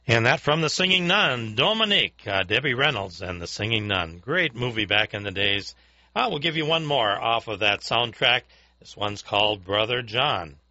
And that from The Singing Nun, Dominique, Debbie Reynolds and The Singing Nun. Great movie back in the days. We'll give you one more off of that soundtrack. This one's called Brother John.